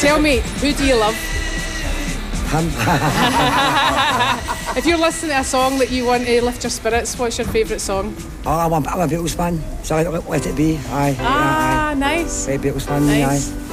Tell me, who do you love? Him. If you're listening to a song that you want to lift your spirits, what's your favourite song? I'm a Beatles fan, so let it be. Aye. Nice. Right, Beatles fan, Nice. aye.